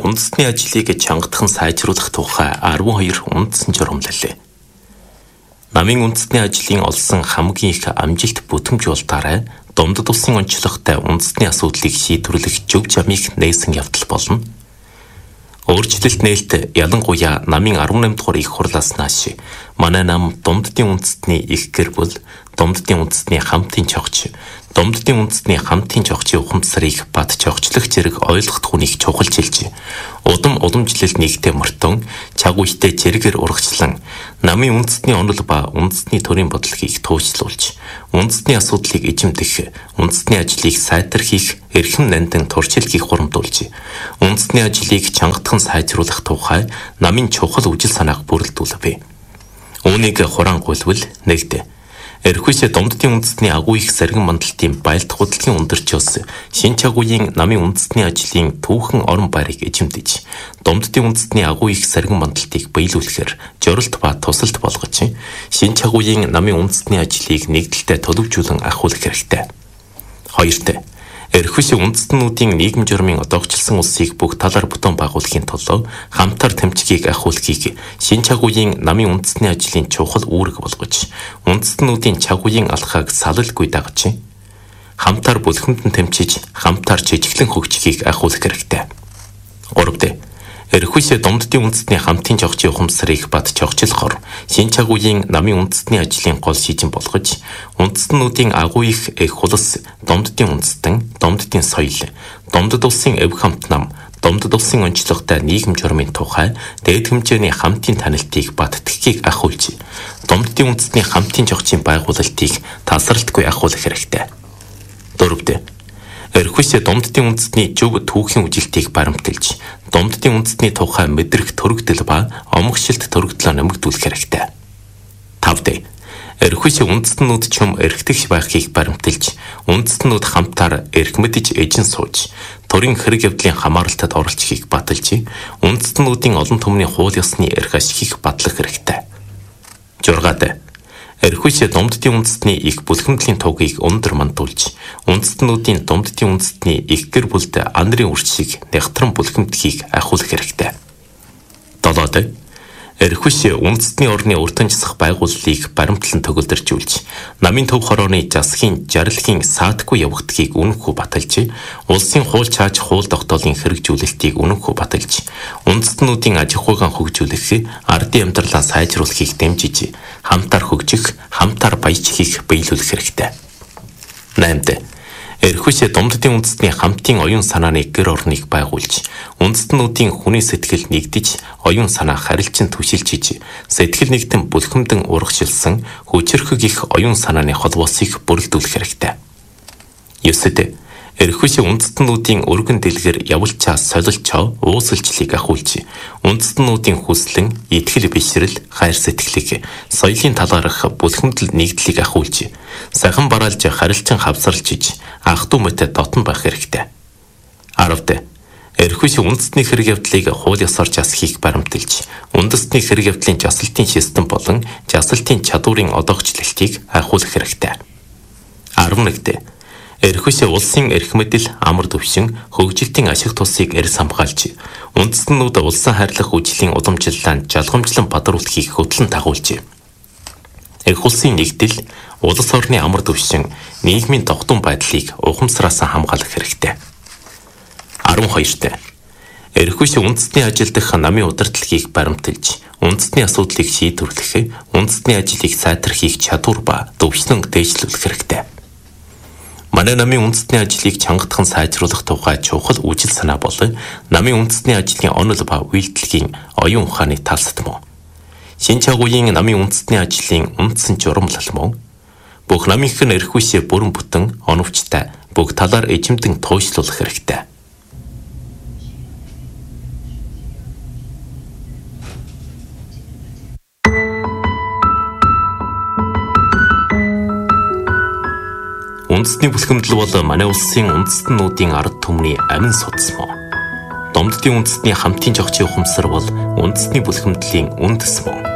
үндэсний ажлыг чангатхан сайжруулах тухай 12 үндсэн журамлалээ. Намын үндэсний ажлын олсон хамгийн их амжилт бүтээмжүүлэлтаараа Домдод улсын онцлогтой үндэсний асуудлыг шийдвэрлэх зөв замыг нээсэн явдал болно. Өөрчлөлт нээлт ялангуяа намын 18 дугаар их хурлаас нааш манай нам Домддын үндэстний их гэр бүл, Домддын үндэстний хамтын чогч, Домддын үндэстний хамтын чогчийн ухамсарыг бат чогчлох зэрэг ойлгох хүнийг чухалчилж, уламжлал нэгтээ мөртөн, чаг үедээ зэрэгэр урагчлан, намын үндэстний онол ба үндэстний төрийн бодлогыг туужлуулж, үндэстний асуудлыг эзэмдэх, үндэстний ажлыг сайтархих, эрхэм нандин туршилтыг хурамдуулж, үндэстний ажлыг чангатхан сайжруулах тухай намын чухал үжил санааг бүрэлдүүлвэ. Үүнийг хураангуйлбал нэгдэ. Эрхүйсээ Домддын үндэстний агуу их саргин мандалтын байлдах хөдөлгөөний өндөрчөөс шин чагуугийн намын үндэстний ажлын түүхэн орон байрыг эзэмдэж, Домддын үндэстний агуу их саргин мандалтыг биелүүлэхээр жорилт ба тусалт болгож, шин чагуугийн намын үндэстний ажлыг нэгдэлтэй төлөвжүүлэн ахиулах хэрэгтэй. 2. Эрхүйсээ үндэстнүүдийн нийгэм журмын одоогчлсон улсыг бүх талаар бүтэн байгуулахын тулд хамтар тэмцгийг ахиулахыг шин чагуугийн намын үндэстний ажлын чухал үүрэг болгож, үндэстнүүдийн чагуугийн алхааг салалгүй дагаж, хамтар бүлхэмдэн тэмцэж, хамтар жижиглэн хөгжихийг ахиулах хэрэгтэй. 3. Эрхүйсээ Домддын үндэстний хамтын чогчийн ухамсарыг бат чогчлохоор шин чагуугийн намын үндэстний ажлын гол шийдэн болгож, үндэстнүүдийн агуу их хулс, Домддын үндэстэн, Домддын соёл, Домдод улсын эв хамт нам, Домдод улсын онцлогтой нийгэм журмын тухай дээд хэмжээний хамтын танилтыг бат тгхийг ахиулж, Домддын үндэстний хамтын чогчийн байгуулалтыг тасралтгүй ахиулах хэрэгтэй. 4. Эрхүйсээ Домддын үндэстний зөв түүхийн үжилтийг баримталж, Домддын үндэстний тухай мэдрэх төрөгдөл ба омгшилт төрөгдлөө нэмэгдүүлэх хэрэгтэй. 5. Эрхүйсээ үндэстнүүд чөм эрхтгч байхыг баримталж, үндэстнүүд хамтаар эрх мэдж эжин сууж, төрийн хэрэг явдлын хамааралтад оролцохыг баталж, үндэстнүүдийн олон түмний хууль ёсны эрх ашигыг батлах хэрэгтэй. 6. Эрхүйсээ Домддын үндэстний их бүлхэмдлийн тугийг өндөр мандуулж, үндэстнүүдийн Домддын үндэстний их гэр бүлд анарын үрчийг нягтран бүлхэмдэхийг ахиулах хэрэгтэй. 7. Эрхүйсээ үндэстний орны уртанчсах байгууллыг баримтлан төгөлдөржүүлж, намын төв хорооны засгийн жаргалын саатгүй явагдахыг үнэнхүү баталж, улсын хууль чааж хууль тогтоолын хэрэгжүүлэлтийг үнэнхүү баталж, үндэстнүүдийн аж ахуйн хөгжүүлэх, ардын амьдралаа сайжруулахыг дэмжиж, хамтаар хөгжих, хамтаар баяжхийг биелүүлэх хэрэгтэй. 8. Эрхүйсээ Домддын үндэстний хамтын оюун санааны гэр орныг байгуулж, үндэстнүүдийн хүний сэтгэл нэгдэж, оюун санаа харилцан түшилжиж, сэтгэл нэгтэн бүлхэмдэн урагшилсан хүчирхэг их оюун санааны холбоосыг бүрэлдүүлэх хэрэгтэй. 9. Эрхүйсээ үндэстнүүдийн өргөн дэлгэр явуулчаа солилчоо уусалчлыг ахиулж, үндэстнүүдийн хүслэн, итгэл бишрэл, хайр сэтгэлийг соёлын талаарх бүлхэмдэл нэгдлийг ахиулж, сахин бараалж харилцан хавсарлжиж, ах トゥ мэт дотн байх хэрэгтэй. 10. Эрхүйсээ үндэстний хэрэг явдлыг хууль ёсоор жасахыг баримталж, үндэстний хэрэг явдлын жасалтын систем болон жасалтын чадварын одоогчлолтыг ахиулах хэрэгтэй. 11. Эрхүйсээ улсын эрх мэдэл, амар төвшин, хөгжилтийн ашиг тусыг эрс хамгаалж, үндэстнүүд улсын хайрлах үжлийн уламжлалаанд жалгамжлан бадруулахыг хөтлөн дагуулж, эрх улсын нэгдэл, улс орны амар төвшин, нийгмийн тогтун байдлыг ухамсараас хамгаалах хэрэгтэй. 12. Эрхүйсээ үндэстний ажил дэх намын удирдлагыг баримталж, үндэстний асуудлыг шийдвэрлэх, үндэстний ажлыг сайтархих чадвар ба төвшлөн дээшлүүлэх хэрэгтэй. Манай намын үндэстний ажлыг чангатхан сайжруулах тухай чухал үжил санаа бол намын үндэстний ажлын онол ба үйлдэлгийн оюун ухааны талсад мөн. Шин чагуугийн намын үндэстний ажлын үндсэн журамлал мөн. Бүх намынх нь эрхүйсээ бүрэн бүтэн оновчтой бүх талаар эзэмдэн туйшлуулах хэрэгтэй. Үндэстний бүлхэмдэл бол манай улсын үндэстнүүдийн ард түмний амин судас мөн. Домддын үндэстний хамтын чогчийн ухамсар бол үндэстний бүлхэмдлийн үндэс мөн.